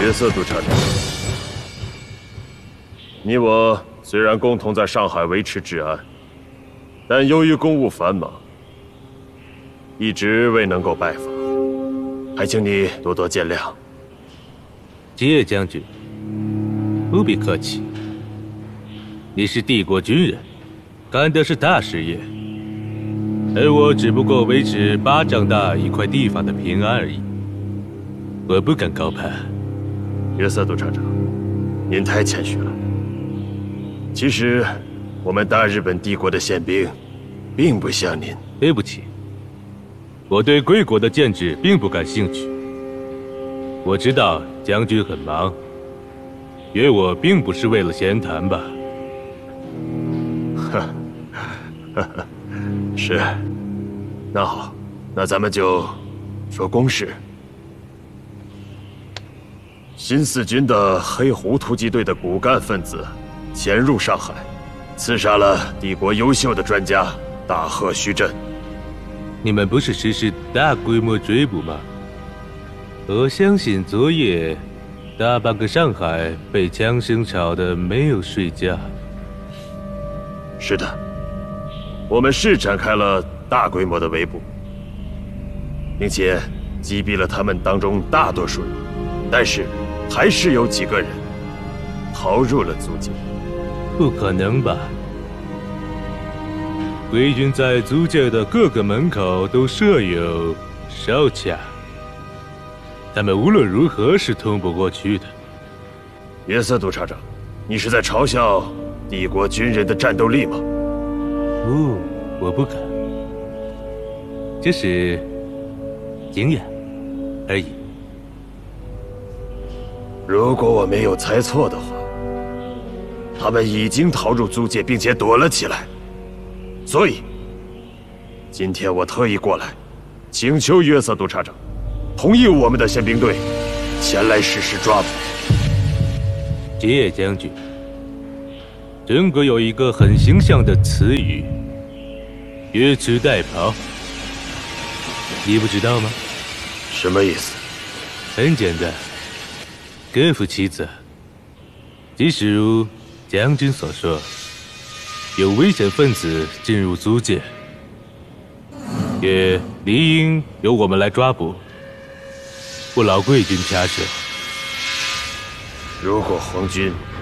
约瑟督察长，你我虽然共同在上海维持治安，但由于公务繁忙，一直未能够拜访，还请你多多见谅。 吉野将军，不必客气。你是帝国军人，干的是大事业，而我只不过维持巴掌大一块地方的平安而已。我不敢高攀。 约瑟督察长，您太谦虚了。其实，我们大日本帝国的宪兵，并不像您。 对不起，我对贵国的建制并不感兴趣。我知道将军很忙，约我并不是为了闲谈吧？ 是。那好，那咱们就说公事。新四军的黑狐突击队的骨干分子潜入上海，刺杀了帝国优秀的专家大贺须震。 你们不是实施大规模追捕吗？我相信昨夜大半个上海被枪声吵得没有睡觉。 是的，我们是展开了大规模的围捕，并且击毙了他们当中大多数人，但是还是有几个人逃入了租界。 不可能吧？贵军在租界的各个门口都设有哨卡，他们无论如何是通不过去的。 约瑟督察长，你是在嘲笑帝国军人的战斗力吗？ 不，我不敢，这是经验而已。 如果我没有猜错的话，他们已经逃入租界，并且躲了起来。所以，今天我特意过来，请求约瑟督察长同意我们的宪兵队前来实施抓捕。 吉野将军，中国有一个很形象的词语“约吃带跑”，你不知道吗？ 什么意思？ 很简单，各负其责。即使如将军所说，有危险分子进入租界，也理应由我们来抓捕，不劳贵军插手。 如果皇军